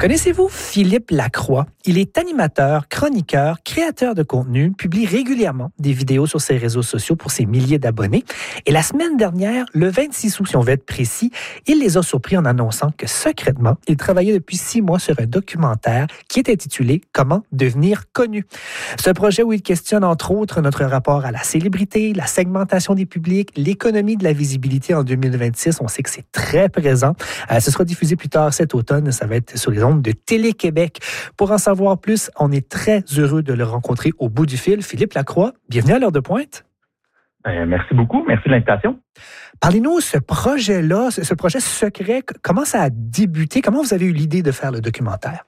Connaissez-vous Philippe Lacroix? Il est animateur, chroniqueur, créateur de contenu, publie régulièrement des vidéos sur ses réseaux sociaux pour ses milliers d'abonnés. Et la semaine dernière, le 26 août, si on veut être précis, il les a surpris en annonçant que secrètement, il travaillait depuis 6 mois sur un documentaire qui est intitulé « Comment devenir connu ». C'est un projet où il questionne entre autres notre rapport à la célébrité, la segmentation des publics, l'économie de la visibilité en 2026. On sait que c'est très présent. Ce sera diffusé plus tard cet automne. Ça va être sur les ondes de Télé-Québec. Pour en savoir plus, on est très heureux de le rencontrer au bout du fil. Philippe Lacroix, bienvenue à l'heure de pointe. Merci beaucoup. Merci de l'invitation. Parlez-nous de ce projet-là, ce projet secret. Comment ça a débuté? Comment vous avez eu l'idée de faire le documentaire?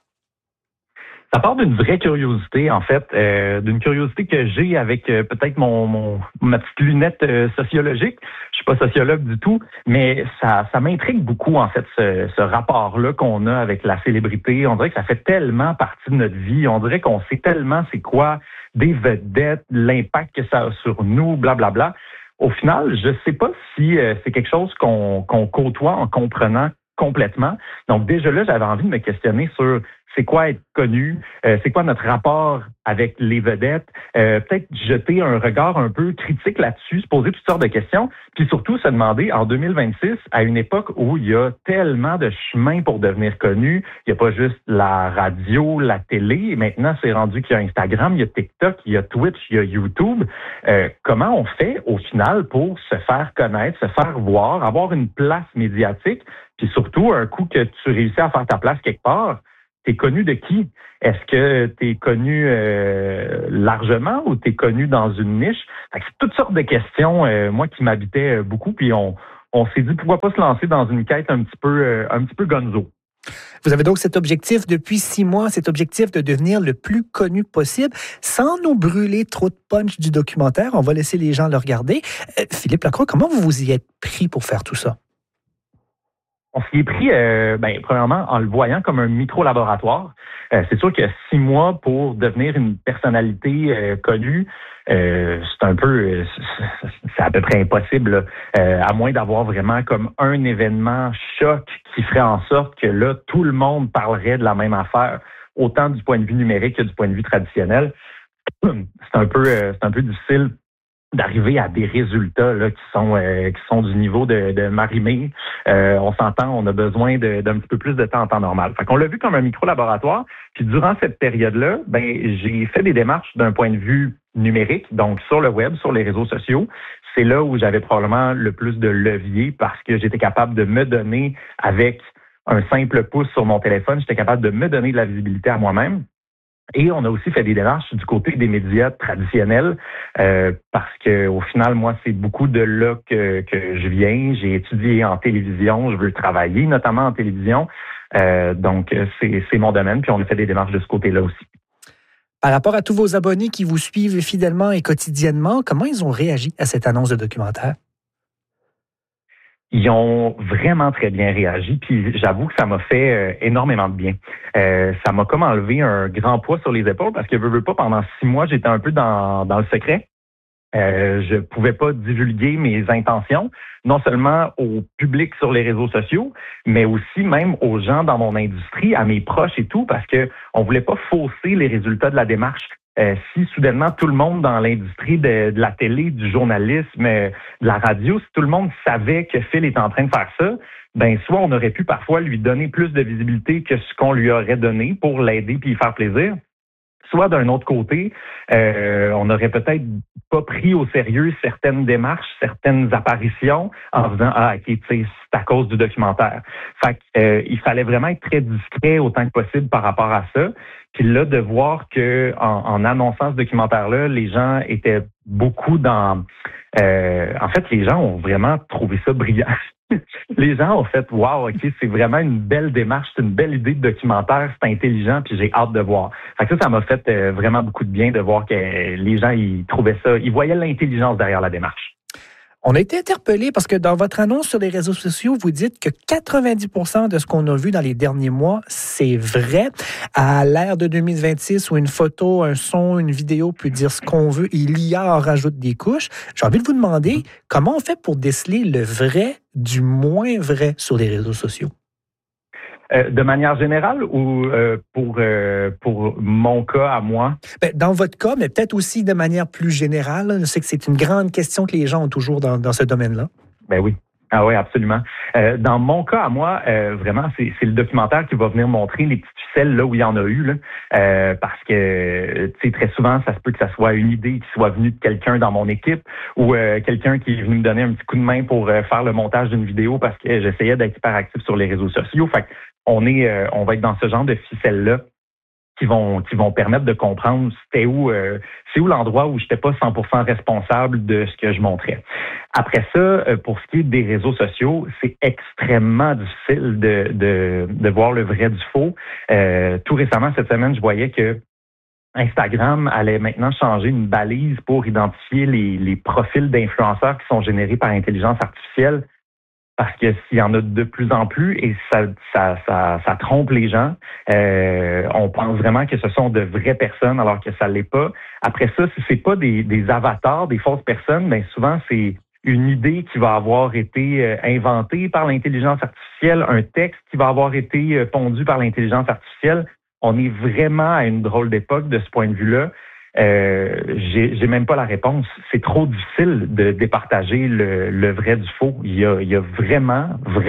Ça part d'une vraie curiosité, en fait, d'une curiosité que j'ai avec peut-être ma petite lunette sociologique. Je suis pas sociologue du tout, mais ça m'intrigue beaucoup, en fait, ce rapport-là qu'on a avec la célébrité. On dirait que ça fait tellement partie de notre vie. On dirait qu'on sait tellement c'est quoi des vedettes, l'impact que ça a sur nous, blablabla. Au final, je sais pas si c'est quelque chose qu'on côtoie en comprenant complètement. Donc déjà là, j'avais envie de me questionner sur c'est quoi être connu, c'est quoi notre rapport avec les vedettes, peut-être jeter un regard un peu critique là-dessus, se poser toutes sortes de questions, puis surtout se demander en 2026, à une époque où il y a tellement de chemins pour devenir connu, il n'y a pas juste la radio, la télé, maintenant c'est rendu qu'il y a Instagram, il y a TikTok, il y a Twitch, il y a YouTube. Comment on fait au final pour se faire connaître, se faire voir, avoir une place médiatique, puis surtout un coup que tu réussis à faire ta place quelque part, t'es connu de qui? Est-ce que t'es connu largement ou t'es connu dans une niche? Fait que c'est toutes sortes de questions, moi, qui m'habitaient beaucoup. Puis on s'est dit pourquoi pas se lancer dans une quête un petit peu gonzo. Vous avez donc cet objectif depuis 6 mois, cet objectif de devenir le plus connu possible, sans nous brûler trop de punch du documentaire. On va laisser les gens le regarder. Philippe Lacroix, comment vous vous y êtes pris pour faire tout ça? On s'y est pris, premièrement, en le voyant comme un micro-laboratoire. C'est sûr que 6 mois pour devenir une personnalité connue, c'est à peu près impossible, à moins d'avoir vraiment comme un événement choc qui ferait en sorte que là, tout le monde parlerait de la même affaire, autant du point de vue numérique que du point de vue traditionnel. C'est un peu difficile d'arriver à des résultats là, qui sont du niveau de Marie-Mé. On s'entend, on a besoin d'un petit peu plus de temps en temps normal. Fait qu'on l'a vu comme un micro-laboratoire. Puis durant cette période-là, j'ai fait des démarches d'un point de vue numérique, donc sur le web, sur les réseaux sociaux. C'est là où j'avais probablement le plus de levier parce que j'étais capable de me donner avec un simple pouce sur mon téléphone, j'étais capable de me donner de la visibilité à moi-même. Et on a aussi fait des démarches du côté des médias traditionnels parce que au final, moi, c'est beaucoup de là que je viens. J'ai étudié en télévision, je veux travailler notamment en télévision. Donc, c'est mon domaine. Puis on a fait des démarches de ce côté-là aussi. Par rapport à tous vos abonnés qui vous suivent fidèlement et quotidiennement, comment ils ont réagi à cette annonce de documentaire? Ils ont vraiment très bien réagi, puis j'avoue que ça m'a fait énormément de bien. Ça m'a comme enlevé un grand poids sur les épaules parce que veux pas, pendant 6 mois, j'étais un peu dans le secret. Je pouvais pas divulguer mes intentions, non seulement au public sur les réseaux sociaux, mais aussi même aux gens dans mon industrie, à mes proches et tout, parce que on voulait pas fausser les résultats de la démarche. Si soudainement tout le monde dans l'industrie de la télé, du journalisme, de la radio, si tout le monde savait que Phil est en train de faire ça, soit on aurait pu parfois lui donner plus de visibilité que ce qu'on lui aurait donné pour l'aider puis lui faire plaisir. Soit d'un autre côté, on n'aurait peut-être pas pris au sérieux certaines démarches, certaines apparitions en disant « Ah, OK, tu sais, c'est à cause du documentaire ». Fait il fallait vraiment être très discret autant que possible par rapport à ça. Puis là, de voir que en annonçant ce documentaire-là, les gens étaient beaucoup dans... en fait, les gens ont vraiment trouvé ça brillant. Les gens ont fait « Wow, OK, c'est vraiment une belle démarche, c'est une belle idée de documentaire, c'est intelligent, puis j'ai hâte de voir. » Fait que ça m'a fait vraiment beaucoup de bien de voir que les gens, ils trouvaient ça, ils voyaient l'intelligence derrière la démarche. On a été interpellés parce que dans votre annonce sur les réseaux sociaux, vous dites que 90% de ce qu'on a vu dans les derniers mois, c'est vrai. À l'ère de 2026, où une photo, un son, une vidéo peut dire ce qu'on veut, et l'IA en rajoute des couches. J'ai envie de vous demander comment on fait pour déceler le vrai du moins vrai sur les réseaux sociaux? De manière générale ou pour mon cas à moi? Dans votre cas, mais peut-être aussi de manière plus générale. Je sais que c'est une grande question que les gens ont toujours dans ce domaine-là. Ben oui. Ah oui, absolument. Dans mon cas à moi, vraiment, c'est le documentaire qui va venir montrer les petites ficelles là où il y en a eu. Là, parce que très souvent, ça se peut que ça soit une idée qui soit venue de quelqu'un dans mon équipe ou quelqu'un qui est venu me donner un petit coup de main pour faire le montage d'une vidéo parce que j'essayais d'être hyper actif sur les réseaux sociaux. Fait on va être dans ce genre de ficelles-là qui vont permettre de comprendre c'est où l'endroit où j'étais pas 100% responsable de ce que je montrais. Après ça, pour ce qui est des réseaux sociaux, c'est extrêmement difficile de voir le vrai du faux. Tout récemment, cette semaine, je voyais que Instagram allait maintenant changer une balise pour identifier les profils d'influenceurs qui sont générés par intelligence artificielle. Parce que s'il y en a de plus en plus et ça trompe les gens, on pense vraiment que ce sont de vraies personnes alors que ça l'est pas. Après ça, si c'est pas des avatars, des fausses personnes, bien souvent c'est une idée qui va avoir été inventée par l'intelligence artificielle, un texte qui va avoir été pondu par l'intelligence artificielle. On est vraiment à une drôle d'époque de ce point de vue-là. J'ai même pas la réponse. C'est trop difficile de départager le vrai du faux. Il y a vraiment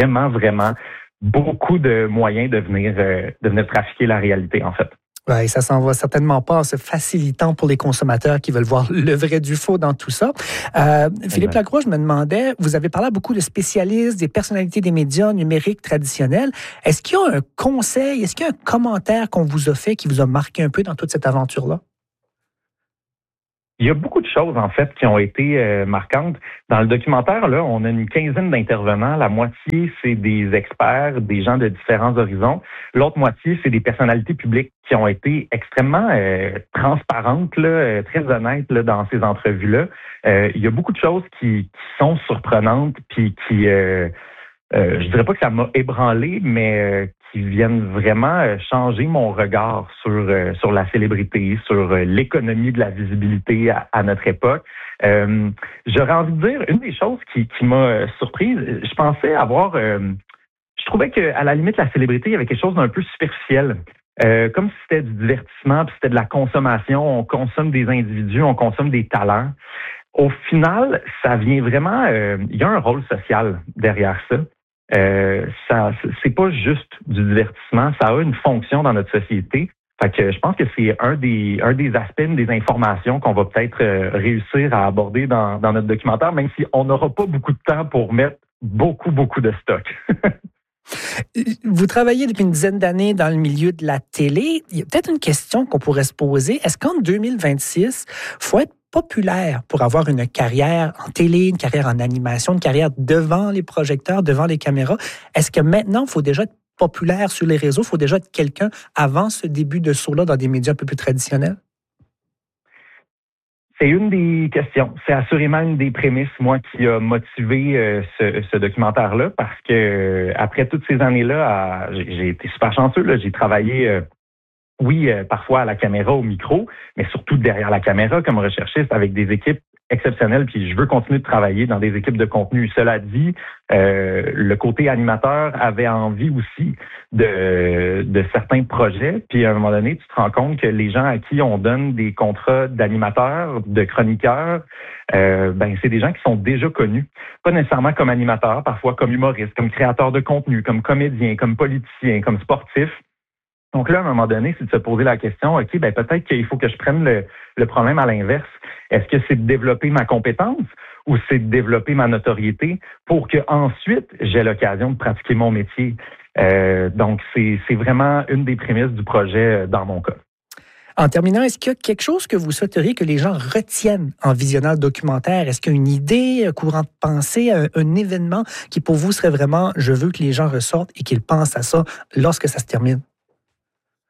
beaucoup de moyens de venir trafiquer la réalité, en fait. Oui, ça s'en va certainement pas en se facilitant pour les consommateurs qui veulent voir le vrai du faux dans tout ça. Philippe Lacroix, je me demandais, vous avez parlé à beaucoup de spécialistes, des personnalités des médias numériques traditionnels. Est-ce qu'il y a un conseil, est-ce qu'il y a un commentaire qu'on vous a fait qui vous a marqué un peu dans toute cette aventure-là? Il y a beaucoup de choses, en fait, qui ont été marquantes. Dans le documentaire, là, on a une quinzaine d'intervenants. La moitié, c'est des experts, des gens de différents horizons. L'autre moitié, c'est des personnalités publiques qui ont été extrêmement transparentes, là, très honnêtes là, dans ces entrevues-là. Il y a beaucoup de choses qui sont surprenantes, puis qui... je dirais pas que ça m'a ébranlé, mais qui viennent vraiment changer mon regard sur la célébrité, sur l'économie de la visibilité à notre époque. J'aurais envie de dire, une des choses qui m'a surprise, je pensais avoir... je trouvais qu'à la limite, la célébrité, il y avait quelque chose d'un peu superficiel. Comme si c'était du divertissement, puis c'était de la consommation. On consomme des individus, on consomme des talents. Au final, ça vient vraiment... il y a un rôle social derrière ça. C'est pas juste du divertissement, ça a une fonction dans notre société. Fait que je pense que c'est un des aspects, des informations qu'on va peut-être réussir à aborder dans notre documentaire, même si on n'aura pas beaucoup de temps pour mettre beaucoup de stock. Vous travaillez depuis une dizaine d'années dans le milieu de la télé. Il y a peut-être une question qu'on pourrait se poser. Est-ce qu'en 2026, il faut être populaire pour avoir une carrière en télé, une carrière en animation, une carrière devant les projecteurs, devant les caméras? Est-ce que maintenant, il faut déjà être populaire sur les réseaux? Il faut déjà être quelqu'un avant ce début de saut-là dans des médias un peu plus traditionnels? C'est une des questions. C'est assurément une des prémices, moi, qui a motivé ce documentaire-là, parce que après toutes ces années-là, j'ai été super chanceux. Là. J'ai travaillé, parfois à la caméra, au micro, mais surtout derrière la caméra comme recherchiste avec des équipes exceptionnelles. Puis je veux continuer de travailler dans des équipes de contenu. Cela dit, le côté animateur avait envie aussi de certains projets. Puis à un moment donné, tu te rends compte que les gens à qui on donne des contrats d'animateurs, de chroniqueurs, c'est des gens qui sont déjà connus. Pas nécessairement comme animateurs, parfois comme humoristes, comme créateurs de contenu, comme comédiens, comme politiciens, comme sportifs. Donc là, à un moment donné, c'est de se poser la question, OK, peut-être qu'il faut que je prenne le problème à l'inverse. Est-ce que c'est de développer ma compétence ou c'est de développer ma notoriété pour que ensuite j'ai l'occasion de pratiquer mon métier? Donc, c'est vraiment une des prémices du projet dans mon cas. En terminant, est-ce qu'il y a quelque chose que vous souhaiteriez que les gens retiennent en visionnant le documentaire? Est-ce qu'il y a une idée, un courant de pensée, un événement qui pour vous serait vraiment, je veux que les gens ressortent et qu'ils pensent à ça lorsque ça se termine?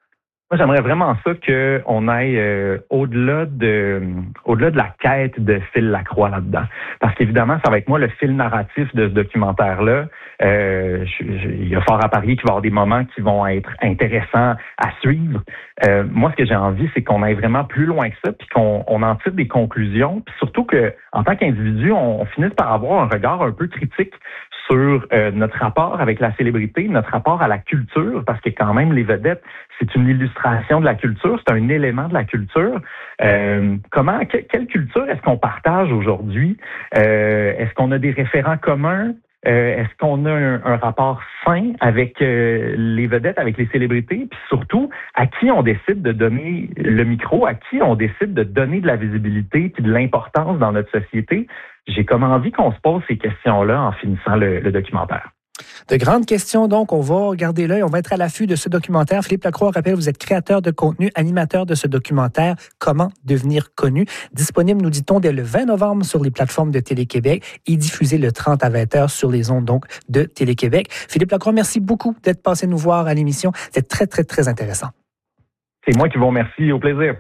Moi, j'aimerais vraiment ça qu'on aille au-delà de la quête de Phil Lacroix là-dedans. Parce qu'évidemment, ça va être moi le fil narratif de ce documentaire-là. Il y a fort à parier qu'il va y avoir des moments qui vont être intéressants à suivre. Moi, ce que j'ai envie, c'est qu'on aille vraiment plus loin que ça, puis qu'on en tire des conclusions, puis surtout que, en tant qu'individu, on finisse par avoir un regard un peu critique sur notre rapport avec la célébrité, notre rapport à la culture, parce que quand même, les vedettes, c'est une illustration de la culture, c'est un élément de la culture. Quelle culture est-ce qu'on partage aujourd'hui? Est-ce qu'on a des référents communs? Est-ce qu'on a un rapport sain avec les vedettes, avec les célébrités? Puis surtout, à qui on décide de donner le micro? À qui on décide de donner de la visibilité puis de l'importance dans notre société? J'ai comme envie qu'on se pose ces questions-là en finissant le documentaire. De grandes questions, donc. On va regarder l'œil. On va être à l'affût de ce documentaire. Philippe Lacroix, rappelle, vous êtes créateur de contenu, animateur de ce documentaire « Comment devenir connu ». Disponible, nous dit-on, dès le 20 novembre sur les plateformes de Télé-Québec et diffusé le 30 à 20 heures sur les ondes donc de Télé-Québec. Philippe Lacroix, merci beaucoup d'être passé nous voir à l'émission. C'était très, très, très intéressant. C'est moi qui vous remercie. Au plaisir.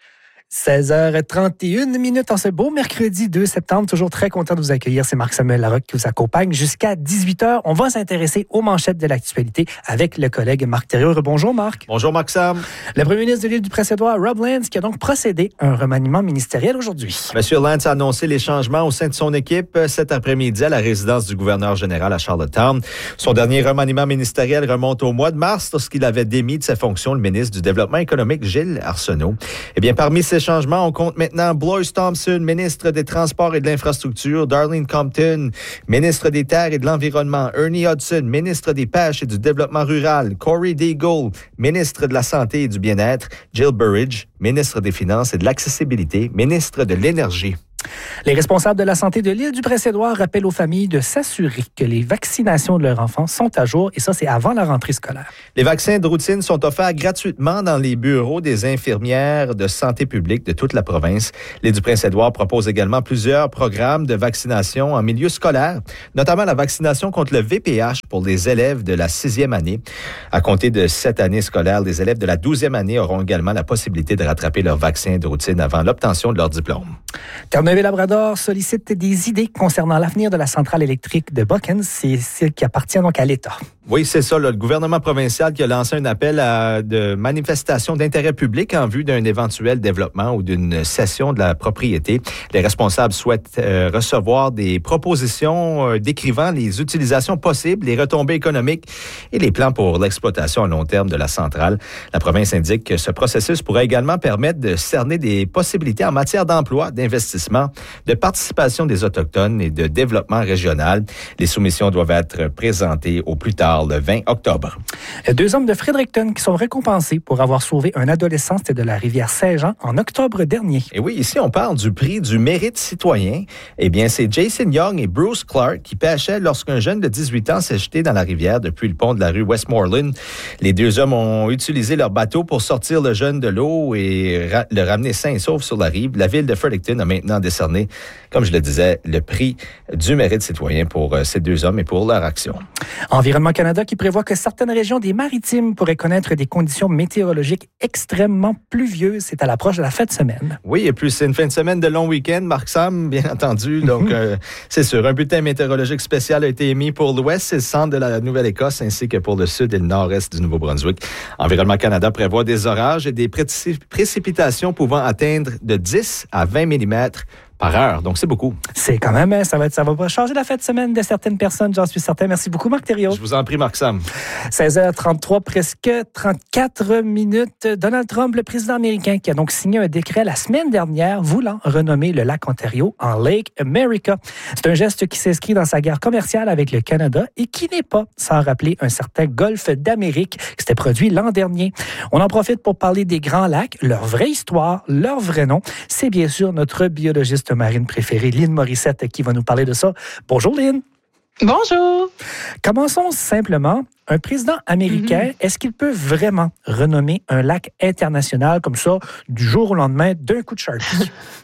16h31 en ce beau mercredi 2 septembre. Toujours très content de vous accueillir. C'est Marc-Samuel Larocque qui vous accompagne jusqu'à 18h. On va s'intéresser aux manchettes de l'actualité avec le collègue Marc Thériault. Bonjour Marc. Bonjour Marc-Sam. Le premier ministre de l'île du Prince-Édouard, Rob Lance, qui a donc procédé à un remaniement ministériel aujourd'hui. Monsieur Lance a annoncé les changements au sein de son équipe cet après-midi à la résidence du gouverneur général à Charlottetown. Son dernier remaniement ministériel remonte au mois de mars lorsqu'il avait démis de ses fonctions le ministre du Développement économique, Gilles Arsenault. Eh bien, parmi ces changements, on compte maintenant Blois Thompson, ministre des Transports et de l'Infrastructure, Darlene Compton, ministre des Terres et de l'Environnement, Ernie Hudson, ministre des Pêches et du Développement rural, Corey Deagle, ministre de la Santé et du Bien-être, Jill Burridge, ministre des Finances et de l'Accessibilité, ministre de l'Énergie. Les responsables de la santé de l'île du Prince-Édouard rappellent aux familles de s'assurer que les vaccinations de leurs enfants sont à jour, et ça, c'est avant la rentrée scolaire. Les vaccins de routine sont offerts gratuitement dans les bureaux des infirmières de santé publique de toute la province. L'île du Prince-Édouard propose également plusieurs programmes de vaccination en milieu scolaire, notamment la vaccination contre le VPH pour les élèves de la 6e année. À compter de cette année scolaire, les élèves de la 12e année auront également la possibilité de rattraper leur vaccin de routine avant l'obtention de leur diplôme. Terre-Neuve-et-Labrador sollicite des idées concernant l'avenir de la centrale électrique de Buchan. C'est celle qui appartient donc à l'État. Oui, c'est ça. Le gouvernement provincial qui a lancé un appel de manifestation d'intérêt public en vue d'un éventuel développement ou d'une cession de la propriété. Les responsables souhaitent recevoir des propositions décrivant les utilisations possibles, les retombées économiques et les plans pour l'exploitation à long terme de la centrale. La province indique que ce processus pourrait également permettre de cerner des possibilités en matière d'emploi, d'investissement, de participation des Autochtones et de développement régional. Les soumissions doivent être présentées au plus tard le 20 octobre. 2 hommes de Fredericton qui sont récompensés pour avoir sauvé un adolescent de la rivière Saint-Jean en octobre dernier. Et oui, ici, on parle du prix du mérite citoyen. Eh bien, c'est Jason Young et Bruce Clark qui pêchaient lorsqu'un jeune de 18 ans s'est jeté dans la rivière depuis le pont de la rue Westmoreland. Les 2 hommes ont utilisé leur bateau pour sortir le jeune de l'eau et le ramener sain et sauf sur la rive. La ville de Fredericton a maintenant décerné, comme je le disais, le prix du mérite citoyen pour ces 2 hommes et pour leur action. Environnement Canada qui prévoit que certaines régions des Maritimes pourraient connaître des conditions météorologiques extrêmement pluvieuses. C'est à l'approche de la fin de semaine. Oui, et puis c'est une fin de semaine de long week-end, Marc-Sam, bien entendu. Donc, c'est sûr, un bulletin météorologique spécial a été émis pour l'ouest et le centre de la Nouvelle-Écosse, ainsi que pour le sud et le nord-est du Nouveau-Brunswick. Environnement Canada prévoit des orages et des précipitations pouvant atteindre de 10 à 20 mm par heure. Donc, c'est beaucoup. C'est quand même, ça va changer la fin de semaine de certaines personnes, j'en suis certain. Merci beaucoup, Marc Thériault. Je vous en prie, Marc-Sam. 16h33, presque 34 minutes. Donald Trump, le président américain, qui a donc signé un décret la semaine dernière voulant renommer le lac Ontario en Lake America. C'est un geste qui s'inscrit dans sa guerre commerciale avec le Canada et qui n'est pas sans rappeler un certain golfe d'Amérique qui s'était produit l'an dernier. On en profite pour parler des Grands Lacs, leur vraie histoire, leur vrai nom. C'est bien sûr notre biologiste marine préférée, Lynn Morissette, qui va nous parler de ça. Bonjour, Lynn. Bonjour. Commençons simplement. Un président américain, est-ce qu'il peut vraiment renommer un lac international comme ça, du jour au lendemain, d'un coup de Sharpie?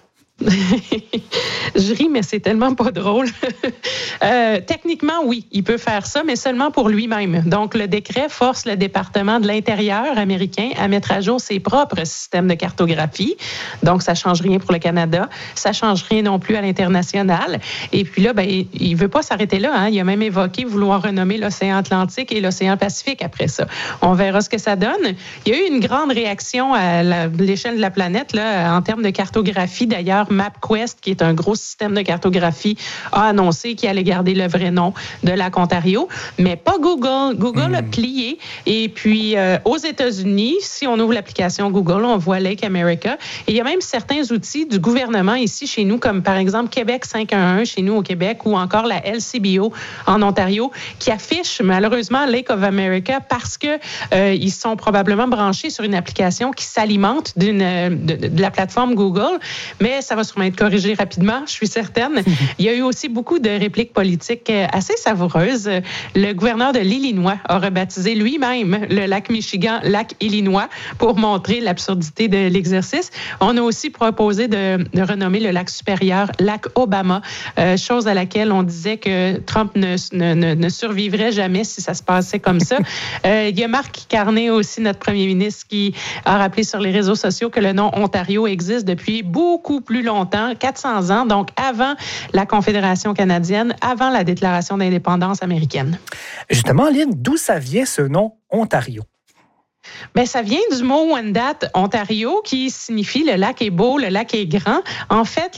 Je ris, mais c'est tellement pas drôle. Techniquement, oui, il peut faire ça, mais seulement pour lui-même. Donc, le décret force le département de l'Intérieur américain à mettre à jour ses propres systèmes de cartographie. Donc, ça change rien pour le Canada. Ça change rien non plus à l'international. Et puis là, il veut pas s'arrêter là. Hein. Il a même évoqué vouloir renommer l'océan Atlantique et l'océan Pacifique après ça. On verra ce que ça donne. Il y a eu une grande réaction à l'échelle de la planète là, en termes de cartographie. D'ailleurs, MapQuest, qui est un gros système de cartographie, a annoncé qu'il allait garder le vrai nom de lac Ontario, mais pas Google. Google a plié. Et puis, aux États-Unis, si on ouvre l'application Google, on voit Lake America. Et il y a même certains outils du gouvernement ici chez nous, comme par exemple Québec 511 chez nous au Québec ou encore la LCBO en Ontario, qui affichent malheureusement Lake of America parce que ils sont probablement branchés sur une application qui s'alimente de la plateforme Google. Mais ça va sûrement être corrigé rapidement, je suis certaine. Il y a eu aussi beaucoup de répliques politiques assez savoureuses. Le gouverneur de l'Illinois a rebaptisé lui-même le lac Michigan lac Illinois pour montrer l'absurdité de l'exercice. On a aussi proposé de renommer le lac supérieur lac Obama, chose à laquelle on disait que Trump ne survivrait jamais si ça se passait comme ça. Il y a Marc Carney aussi, notre premier ministre, qui a rappelé sur les réseaux sociaux que le nom Ontario existe depuis beaucoup plus longtemps, 400 ans, donc avant la Confédération canadienne, avant la déclaration d'indépendance américaine. Justement, Lynn, d'où ça vient ce nom Ontario? Bien, ça vient du mot Wendat, Ontario, qui signifie le lac est beau, le lac est grand. En fait,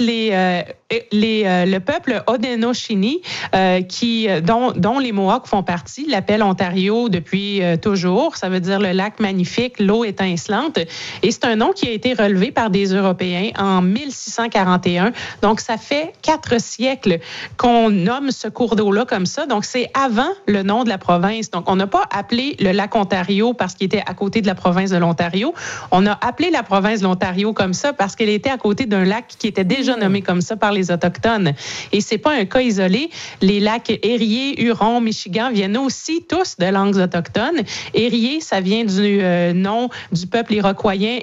le peuple Haudenosaunee, dont les Mohawks font partie, l'appelle Ontario depuis toujours. Ça veut dire le lac magnifique, l'eau étincelante. Et c'est un nom qui a été relevé par des Européens en 1641. Donc, ça fait 4 siècles qu'on nomme ce cours d'eau-là comme ça. Donc, c'est avant le nom de la province. Donc, on n'a pas appelé le lac Ontario parce qu'il était à côté de la province de l'Ontario. On a appelé la province de l'Ontario comme ça parce qu'elle était à côté d'un lac qui était déjà nommé comme ça par les Autochtones. Et c'est pas un cas isolé. Les lacs Erie, Huron, Michigan viennent aussi tous de langues autochtones. Erie, ça vient du nom du peuple iroquoien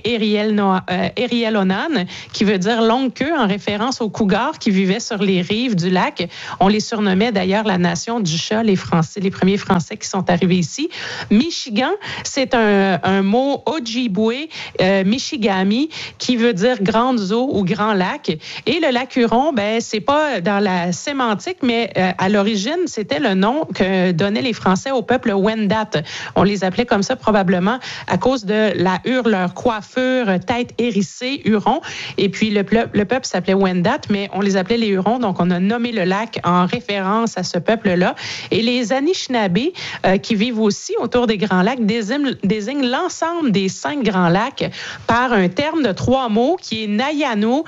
Erielonan, qui veut dire longue queue en référence aux cougars qui vivaient sur les rives du lac. On les surnommait d'ailleurs la nation du chat, les premiers Français qui sont arrivés ici. Michigan, c'est un mot Ojibwe, Michigami, qui veut dire grandes eaux ou grand lac. Et le lac Huron, c'est pas dans la sémantique, mais à l'origine, c'était le nom que donnaient les Français au peuple Wendat. On les appelait comme ça probablement à cause de leur coiffure, tête hérissée, Huron. Et puis le peuple s'appelait Wendat, mais on les appelait les Hurons, donc on a nommé le lac en référence à ce peuple-là. Et les Anishinabés, qui vivent aussi autour des Grands Lacs, désignent l'ensemble des 5 Grands Lacs par un terme de 3 mots qui est Nayano,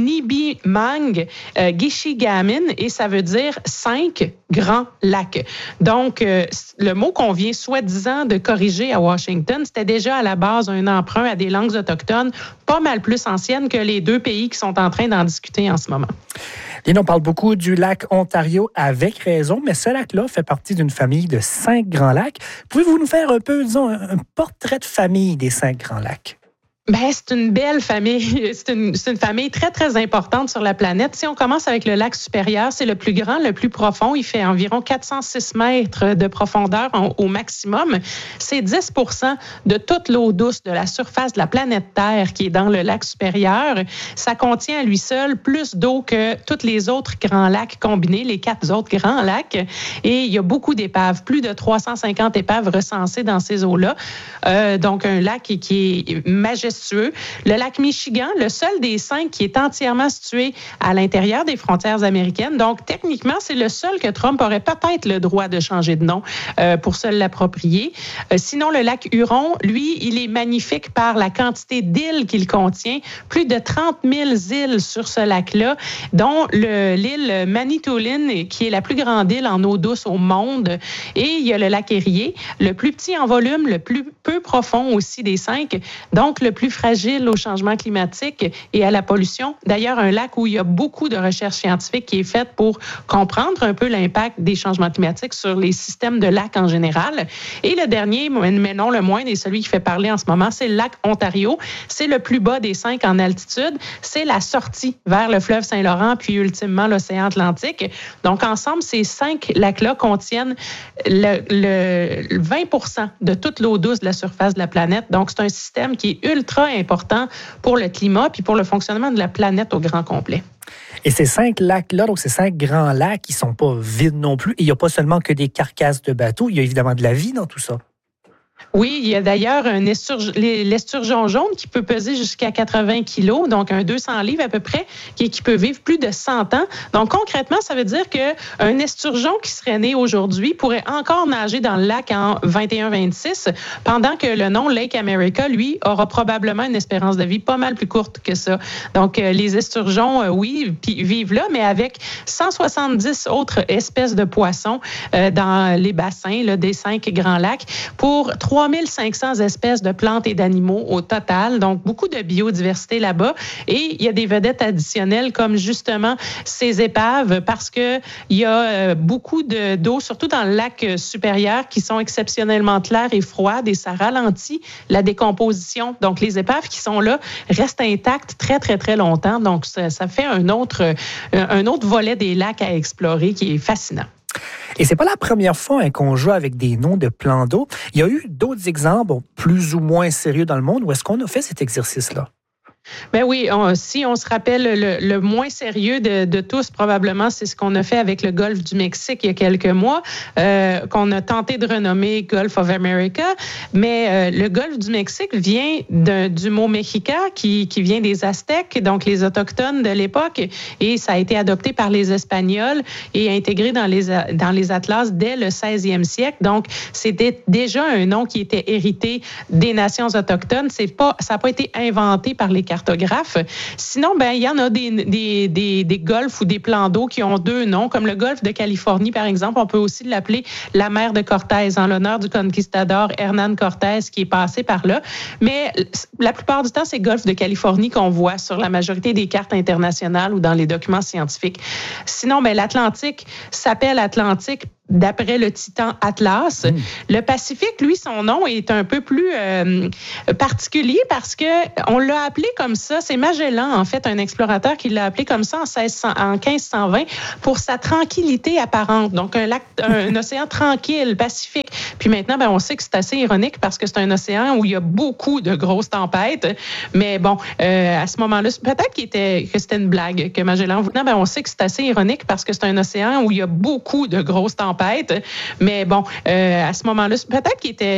Nibimang, Gishigamin, et ça veut dire 5 Grands Lacs. Donc, le mot qu'on vient soi-disant de corriger à Washington, c'était déjà à la base un emprunt à des langues autochtones pas mal plus anciennes que les 2 pays qui sont en train d'en discuter en ce moment. Lynn, on parle beaucoup du lac Ontario avec raison, mais ce lac-là fait partie d'une famille de 5 grands lacs. Pouvez-vous nous faire un peu, disons, un portrait de famille des 5 grands lacs? C'est une belle famille. C'est une famille très, très importante sur la planète. Si on commence avec le lac supérieur, c'est le plus grand, le plus profond. Il fait environ 406 mètres de profondeur au maximum. C'est 10% de toute l'eau douce de la surface de la planète Terre qui est dans le lac supérieur. Ça contient à lui seul plus d'eau que tous les autres grands lacs combinés, les 4 autres grands lacs. Et il y a beaucoup d'épaves, plus de 350 épaves recensées dans ces eaux-là. Donc, un lac qui est majestueux. Le lac Michigan, le seul des 5 qui est entièrement situé à l'intérieur des frontières américaines. Donc, techniquement, c'est le seul que Trump aurait peut-être le droit de changer de nom pour se l'approprier. Sinon, le lac Huron, lui, il est magnifique par la quantité d'îles qu'il contient. Plus de 30 000 îles sur ce lac-là, dont l'île Manitoulin, qui est la plus grande île en eau douce au monde. Et il y a le lac Erie, le plus petit en volume, le plus peu profond aussi des 5. Donc, le plus plus fragile au changement climatique et à la pollution. D'ailleurs, un lac où il y a beaucoup de recherche scientifique qui est faite pour comprendre un peu l'impact des changements climatiques sur les systèmes de lacs en général. Et le dernier, mais non le moindre, et celui qui fait parler en ce moment, c'est le lac Ontario. C'est le plus bas des 5 en altitude. C'est la sortie vers le fleuve Saint-Laurent, puis ultimement l'océan Atlantique. Donc, ensemble, ces 5 lacs-là contiennent le 20% de toute l'eau douce de la surface de la planète. Donc, c'est un système qui est ultra important pour le climat puis pour le fonctionnement de la planète au grand complet. Et ces 5 lacs-là, donc ces 5 grands lacs, ils ne sont pas vides non plus. Et il n'y a pas seulement que des carcasses de bateaux, il y a évidemment de la vie dans tout ça. Oui, il y a d'ailleurs l'esturgeon jaune qui peut peser jusqu'à 80 kilos, donc un 200 livres à peu près, qui peut vivre plus de 100 ans. Donc concrètement, ça veut dire qu'un esturgeon qui serait né aujourd'hui pourrait encore nager dans le lac en 21-26, pendant que le nom Lake America, lui, aura probablement une espérance de vie pas mal plus courte que ça. Donc les esturgeons, oui, vivent là, mais avec 170 autres espèces de poissons dans les bassins là, des 5 grands lacs pour 3500 espèces de plantes et d'animaux au total, donc beaucoup de biodiversité là-bas. Et il y a des vedettes additionnelles comme justement ces épaves parce que il y a beaucoup d'eau, surtout dans le lac supérieur, qui sont exceptionnellement claires et froides et ça ralentit la décomposition. Donc les épaves qui sont là restent intactes très, très, très longtemps. Donc ça fait un autre volet des lacs à explorer qui est fascinant. Et c'est pas la première fois qu'on joue avec des noms de plans d'eau. Il y a eu d'autres exemples plus ou moins sérieux dans le monde où est-ce qu'on a fait cet exercice-là? Ben oui, si on se rappelle le moins sérieux de tous, probablement, c'est ce qu'on a fait avec le Golfe du Mexique il y a quelques mois, qu'on a tenté de renommer Gulf of America. Mais le Golfe du Mexique vient du mot Mexica, qui vient des Aztèques, donc les Autochtones de l'époque, et ça a été adopté par les Espagnols et intégré dans les atlas dès le 16e siècle. Donc, c'était déjà un nom qui était hérité des nations autochtones. Ça n'a pas été inventé par les cartographes. Sinon, il y en a des golfs ou des plans d'eau qui ont 2 noms, comme le golfe de Californie, par exemple. On peut aussi l'appeler la mer de Cortés, en l'honneur du conquistador Hernán Cortés qui est passé par là. Mais la plupart du temps, c'est golfe de Californie qu'on voit sur la majorité des cartes internationales ou dans les documents scientifiques. Sinon, l'Atlantique s'appelle Atlantique d'après le titan Atlas. Le Pacifique, lui, son nom est un peu plus particulier parce que on l'a appelé comme ça. C'est Magellan, en fait, un explorateur qui l'a appelé comme ça en 1520 pour sa tranquillité apparente. Donc, un océan tranquille, Pacifique. Puis maintenant, on sait que c'est assez ironique parce que c'est un océan où il y a beaucoup de grosses tempêtes. Mais bon, à ce moment-là, peut-être que c'était une blague que Magellan voulait. On sait que c'est assez ironique parce que c'est un océan où il y a beaucoup de grosses tempêtes. Mais bon, à ce moment-là, peut-être